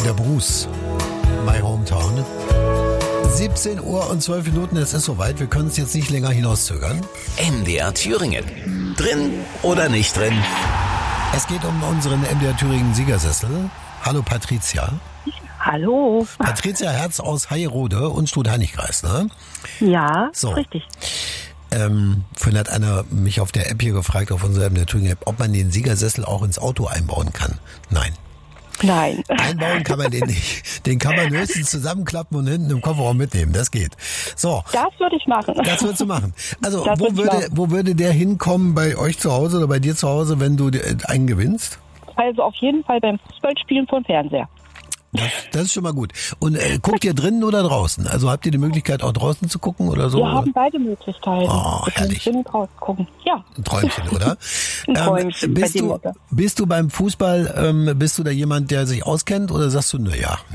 Der Bruce, My Hometown. 17 Uhr und 12 Minuten, es ist soweit. Wir können es jetzt nicht länger hinauszögern. MDR Thüringen. Drin oder nicht drin? Es geht um unseren MDR Thüringen Siegersessel. Hallo Patricia. Hallo. Patricia Herz aus Heirode und Stutt-Heinigkreis, ne? Ja, so. Richtig. Vorhin hat einer mich auf der App hier gefragt, auf unserer MDR Thüringen App, ob man den Siegersessel auch ins Auto einbauen kann. Nein. Einbauen kann man den nicht. Den kann man höchstens zusammenklappen und hinten im Kofferraum mitnehmen. Das geht. So. Das würde ich machen. Das würdest du machen. Also, wo würde der hinkommen bei euch zu Hause oder bei dir zu Hause, wenn du einen gewinnst? Also auf jeden Fall beim Fußballspielen vom Fernseher. Das ist schon mal gut. Und guckt ihr drinnen oder draußen? Also habt ihr die Möglichkeit auch draußen zu gucken oder so? Wir haben beide Möglichkeiten. Oh, herrlich. Drinnen draußen gucken. Ja. Ein Träumchen, oder? Ein Träumchen. Bist du beim Fußball, bist du da jemand, der sich auskennt oder sagst du,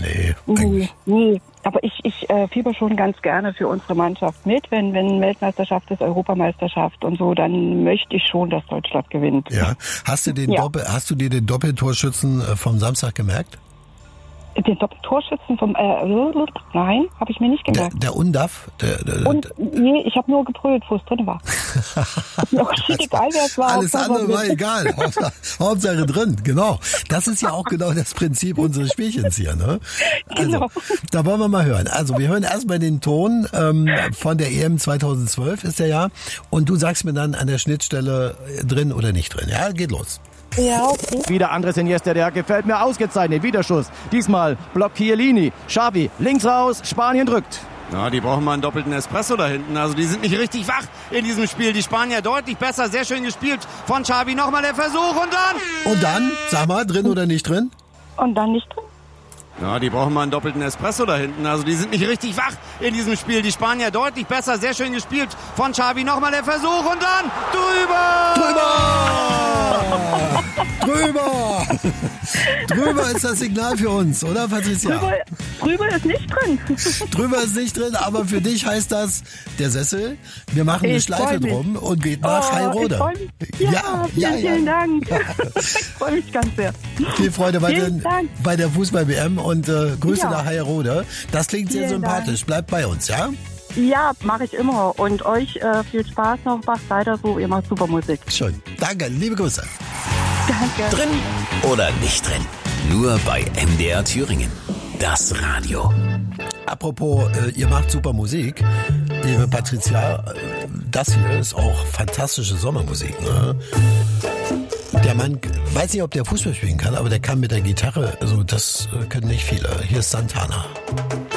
Nee. Aber ich fieber schon ganz gerne für unsere Mannschaft mit. Wenn Weltmeisterschaft ist, Europameisterschaft und so, dann möchte ich schon, dass Deutschland gewinnt. Ja. Hast du dir den Doppeltorschützen vom Samstag gemerkt? Den Doppeltorschützen vom nein, habe ich mir nicht gemerkt. Der Undaf? Nee, ich habe nur gebrüllt, wo es drin war. Ist mir auch egal, wer es war. Alles andere war egal. Hauptsache drin, genau. Das ist ja auch genau das Prinzip unseres Spielchens hier, ne? Also, Genau. Da wollen wir mal hören. Also, wir hören erstmal den Ton von der EM 2012 ist der ja. Und du sagst mir dann an der Schnittstelle drin oder nicht drin. Ja, geht los. Ja, okay. Wieder Andres Iniesta, der gefällt mir ausgezeichnet. Widerschuss. Diesmal blockt Chiellini. Xavi links raus. Spanien drückt. Ja, die brauchen mal einen doppelten Espresso da hinten. Also die sind nicht richtig wach in diesem Spiel. Die Spanier deutlich besser. Sehr schön gespielt von Xavi. Nochmal der Versuch und dann... Und dann, sag mal, drin oder nicht drin? Und dann nicht drin? Ja, die brauchen mal einen doppelten Espresso da hinten. Also die sind nicht richtig wach in diesem Spiel. Die Spanier deutlich besser. Sehr schön gespielt von Xavi. Nochmal der Versuch und dann Drüber ist das Signal für uns, oder Patricia? Drüber ist nicht drin. Drüber ist nicht drin, aber für dich heißt das, der Sessel, wir machen eine Schleife drum und geht nach Heirode. Vielen Dank. Ich freue mich ganz sehr. Viel Freude bei der Fußball-WM und Grüße nach Heirode. Das klingt sehr sympathisch. Bleibt bei uns, ja? Ja, mache ich immer. Und euch viel Spaß noch. Macht weiter so. Ihr macht super Musik. Schön. Danke. Liebe Grüße. Danke. Drin oder nicht drin? Nur bei MDR Thüringen. Das Radio. Apropos, ihr macht super Musik. Liebe Patricia, das hier ist auch fantastische Sommermusik, ne? Der Mann, weiß nicht, ob der Fußball spielen kann, aber der kann mit der Gitarre, also das können nicht viele. Hier ist Santana.